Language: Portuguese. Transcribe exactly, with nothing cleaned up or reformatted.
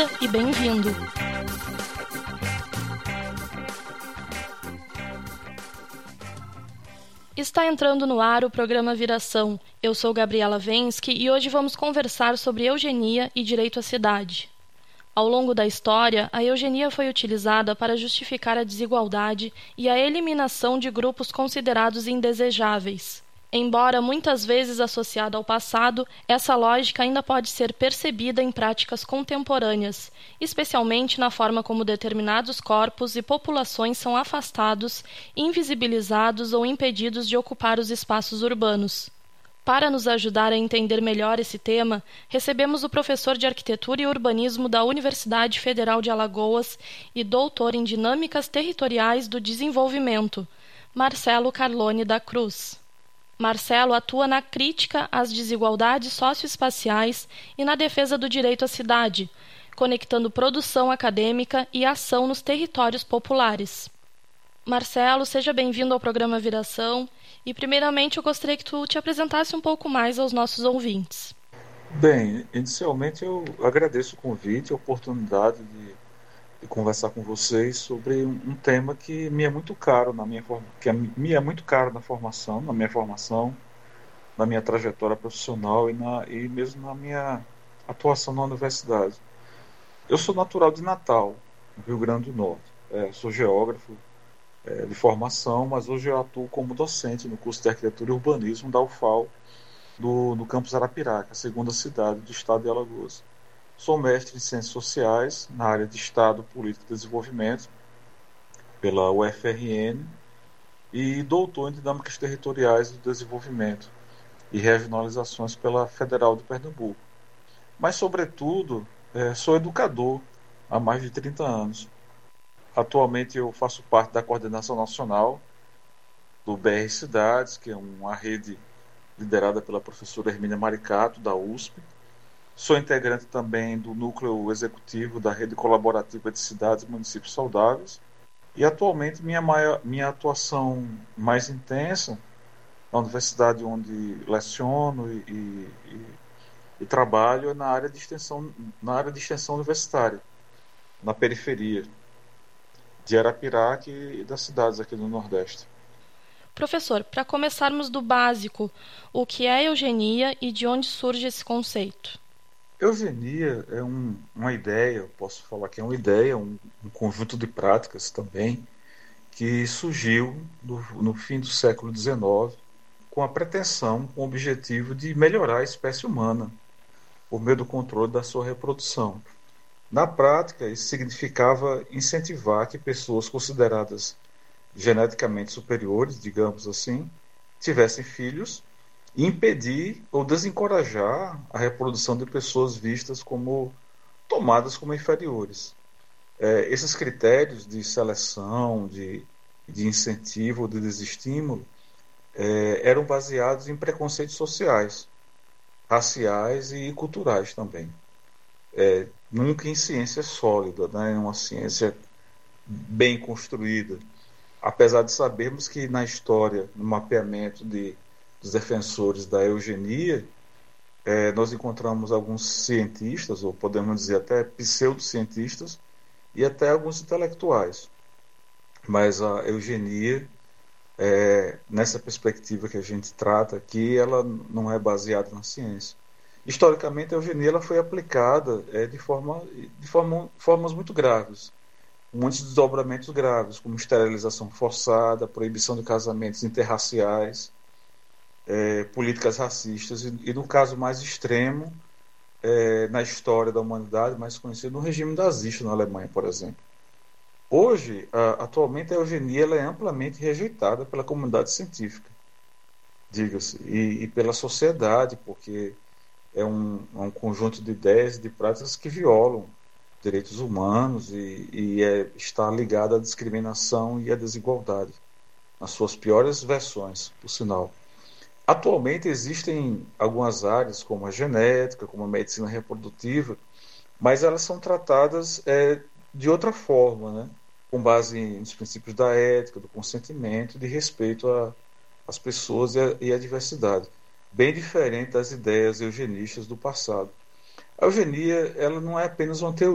bem-vinda e bem-vindo. Está entrando no ar o programa Viração. Eu sou Gabriela Vensky e hoje vamos conversar sobre eugenia e direito à cidade. Ao longo da história, a eugenia foi utilizada para justificar a desigualdade e a eliminação de grupos considerados indesejáveis. Embora muitas vezes associada ao passado, essa lógica ainda pode ser percebida em práticas contemporâneas, especialmente na forma como determinados corpos e populações são afastados, invisibilizados ou impedidos de ocupar os espaços urbanos. Para nos ajudar a entender melhor esse tema, recebemos o professor de Arquitetura e Urbanismo da Universidade Federal de Alagoas e doutor em Dinâmicas Territoriais do Desenvolvimento, Marcelo Carlone da Cruz. Marcelo atua na crítica às desigualdades socioespaciais e na defesa do direito à cidade, conectando produção acadêmica e ação nos territórios populares. Marcelo, seja bem-vindo ao programa Viração e, primeiramente, eu gostaria que tu te apresentasse um pouco mais aos nossos ouvintes. Bem, inicialmente eu agradeço o convite, a oportunidade de, de conversar com vocês sobre um, um tema que me é muito caro na minha forma, que é, me é muito caro na formação, na minha formação, na minha trajetória profissional e, na, e mesmo na minha atuação na universidade. Eu sou natural de Natal, no Rio Grande do Norte. É, sou geógrafo é, de formação, mas hoje eu atuo como docente no curso de Arquitetura e Urbanismo da U F A L, do, no campus Arapiraca, a segunda cidade do estado de Alagoas. Sou mestre em Ciências Sociais, na área de Estado, Política e Desenvolvimento, pela U F R N, e doutor em Dinâmicas Territoriais do Desenvolvimento e Regionalizações pela Federal de Pernambuco. Mas, sobretudo, é, sou educador há mais de trinta anos. Atualmente eu faço parte da coordenação nacional do B R Cidades, que é uma rede liderada pela professora Hermínia Maricato, da U S P. Sou integrante também do núcleo executivo da Rede Colaborativa de Cidades e Municípios Saudáveis. E atualmente minha, maior, minha atuação mais intensa na universidade onde leciono e, e, e trabalho é na área de extensão, na área de extensão universitária, na periferia de Arapiraca e das cidades aqui do Nordeste. Professor, para começarmos do básico, o que é eugenia e de onde surge esse conceito? Eugenia é um, uma ideia, posso falar que é uma ideia, um, um conjunto de práticas também, que surgiu no, no fim do século dezenove com a pretensão, com o objetivo de melhorar a espécie humana por meio do controle da sua reprodução. Na prática, isso significava incentivar que pessoas consideradas geneticamente superiores, digamos assim, tivessem filhos e impedir ou desencorajar a reprodução de pessoas vistas como tomadas como inferiores. É, esses critérios de seleção, de, de incentivo, de desestímulo, é, eram baseados em preconceitos sociais, raciais e culturais também. É, nunca em ciência sólida, né? Uma ciência bem construída. Apesar de sabermos que na história, no mapeamento de, dos defensores da eugenia, é, nós encontramos alguns cientistas, ou podemos dizer até pseudocientistas, e até alguns intelectuais. Mas a eugenia, é, nessa perspectiva que a gente trata aqui, ela não é baseada na ciência. Historicamente, a eugenia ela foi aplicada é, de, forma, de forma, formas muito graves, muitos desdobramentos graves, como esterilização forçada, proibição de casamentos interraciais, é, políticas racistas, e, e no caso mais extremo, é, na história da humanidade, mais conhecido, no regime nazista na Alemanha, por exemplo. Hoje, a, atualmente, a eugenia ela é amplamente rejeitada pela comunidade científica, diga-se, e, e pela sociedade, porque é um, um conjunto de ideias e de práticas que violam direitos humanos e, e é, está ligado à discriminação e à desigualdade, nas suas piores versões, por sinal. Atualmente existem algumas áreas, como a genética, como a medicina reprodutiva, mas elas são tratadas é, de outra forma, né? Com base nos princípios da ética, do consentimento, de respeito às pessoas e à, e à diversidade, bem diferente das ideias eugenistas do passado. A eugenia ela não é apenas uma teoria,